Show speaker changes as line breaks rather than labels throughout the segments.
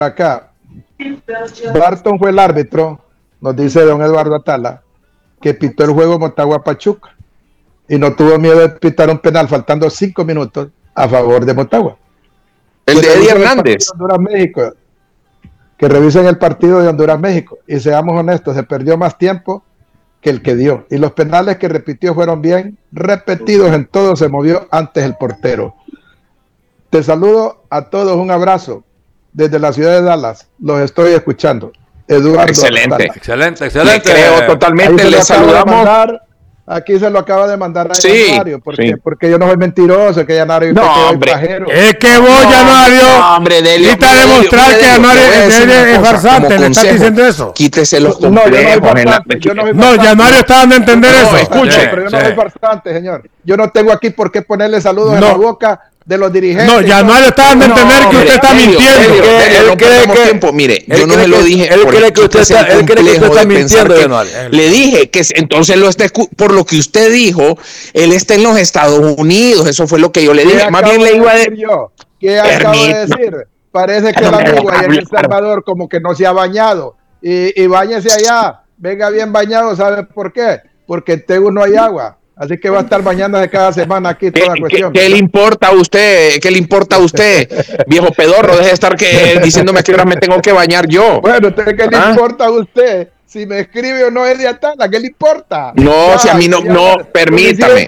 acá. Barton fue el árbitro, nos dice don Eduardo Atala, que pitó el juego Motagua-Pachuca y no tuvo miedo de pitar un penal faltando 5 minutos a favor de Motagua.
El de Eddie Hernández.
Honduras-México, que revisen el partido de Honduras-México y seamos honestos, se perdió más tiempo que el que dio. Y los penales que repitió fueron bien repetidos en todo, se movió antes el portero. Te saludo a todos, un abrazo desde la ciudad de Dallas. Los estoy escuchando. Eduardo.
Excelente.
Excelente.
Creo totalmente. Le saludamos.
Aquí se lo acaba de mandar a Yanario,
sí.
porque yo no soy mentiroso, que Yanario
pajero. Es que vos, Yanario, quita demostrar que Yanario es farsante, le estás diciendo eso.
Quítese los complejos.
No, Yanario está dando a entender eso.
Escuche. Pero yo no soy farsante, señor. Yo no tengo aquí por qué ponerle saludos en la boca de los dirigentes.
No, Yanario está dando a entender que usted está mintiendo.
Él cree que mire, yo no se lo dije.
Él cree que usted está mintiendo, Yanario.
Le dije que entonces lo está por lo que usted dijo, él está en los Estados Unidos. Eso fue lo que yo le dije. Más bien le iba a decir yo.
¿Qué acabo de decir? Parece que el amigo allá en El Salvador como que no se ha bañado. Y báñese allá. Venga bien bañado, ¿sabe por qué? Porque en Tegu no hay agua. Así que va a estar bañándose cada semana aquí toda la cuestión.
¿Qué le importa a usted? ¿Qué le importa a usted? Viejo pedorro, deje de estar diciéndome que ahora me tengo que bañar yo.
Bueno, ¿qué le importa a usted? Si me escribe o no es de Atala, ¿qué le importa?
No, si a mí no, permítame.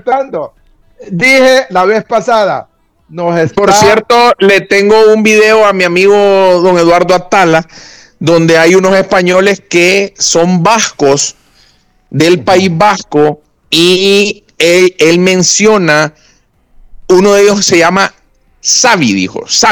Dije la vez pasada,
Por cierto, le tengo un video a mi amigo don Eduardo Atala, donde hay unos españoles que son vascos del País Vasco, y él menciona, uno de ellos se llama Xavi,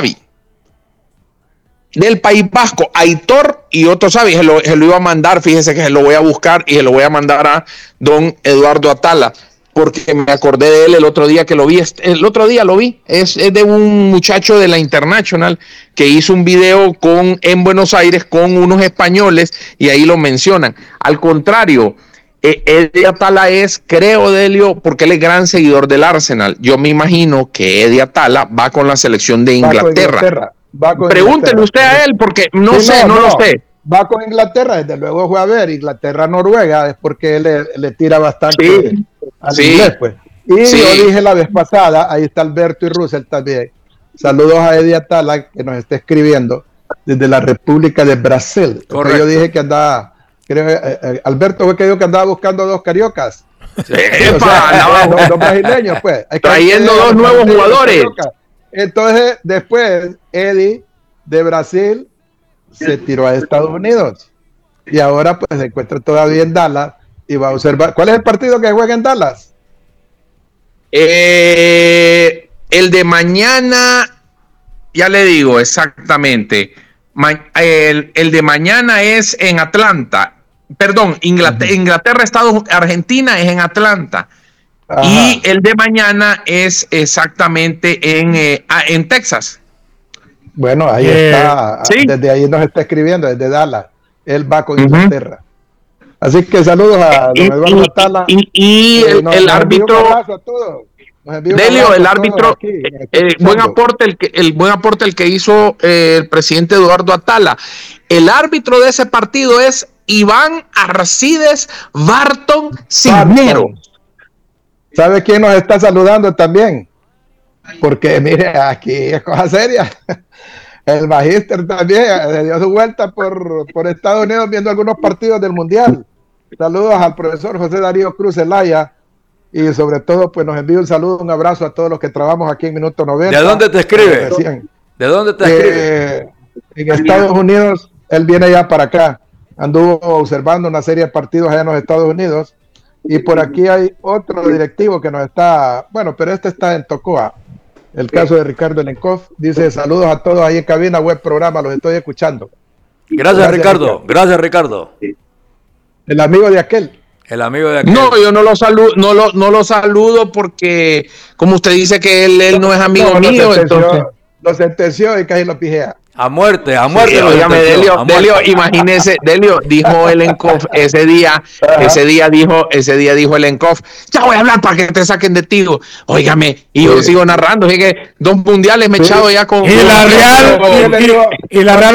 del País Vasco, Aitor y otro Xavi, se lo iba a mandar, fíjese que se lo voy a buscar y se lo voy a mandar a don Eduardo Atala, porque me acordé de él el otro día que lo vi, es de un muchacho de la International que hizo un video en Buenos Aires con unos españoles y ahí lo mencionan. Al contrario, Eddie Atala creo, Delio, porque él es gran seguidor del Arsenal. Yo me imagino que Eddie Atala va con la selección de Inglaterra. Pregúntele usted a él, porque no lo sé.
Va con Inglaterra, desde luego fue a ver Inglaterra-Noruega, es porque él le tira bastante al inglés, pues. Y yo dije la vez pasada, ahí está Alberto y Russell también. Saludos a Eddie Atala, que nos está escribiendo desde la República de Brasil. Yo dije que andaba... Alberto fue que dijo que andaba buscando 2 cariocas. Dos brasileños, pues.
Trayendo 2 nuevos jugadores.
Entonces, después, Eddie de Brasil se tiró a Estados Unidos. Y ahora, pues, se encuentra todavía en Dallas y va a observar. ¿Cuál es el partido que juega en Dallas?
El de mañana, ya le digo exactamente. El de mañana es en Atlanta. Perdón, Inglaterra, Argentina es en Atlanta. Ajá. Y el de mañana es exactamente en Texas.
Bueno, ahí está. ¿Sí? Desde ahí nos está escribiendo, desde Dallas. Él va con Inglaterra. Así que saludos a don Eduardo Atala.
Y el árbitro. Delio, el árbitro, el buen aporte el que hizo el presidente Eduardo Atala. El árbitro de ese partido es Iván Arcides Barton Cisneros.
¿Sabe quién nos está saludando también? Porque mire, aquí es cosa seria. El magíster también se dio su vuelta por Estados Unidos viendo algunos partidos del Mundial. Saludos al profesor José Darío Cruz Zelaya. Y sobre todo, pues nos envío un saludo, un abrazo a todos los que trabajamos aquí en Minuto 90.
¿De dónde te escribe? ¿De dónde te escribe?
En Estados Unidos, él viene ya para acá. Anduvo observando una serie de partidos allá en los Estados Unidos. Y por aquí hay otro directivo que nos está... Bueno, pero este está en Tocoa. El caso de Ricardo Lenkov. Dice, saludos a todos ahí en cabina, web programa, los estoy escuchando.
Gracias Ricardo. Gracias, Ricardo.
El amigo de aquel.
El amigo de aquel.
No, yo no lo saludo porque, como usted dice que él no es amigo mío, entonces...
Lo sentenció y casi lo pijea.
A muerte.
Sí, óigame, Delio, imagínese, Delio, dijo Lenkov ese día dijo Lenkov, ya voy a hablar para que te saquen de tiro. Óigame, y yo sigo narrando, así que 2 mundiales me he echado ya con...
Y la Real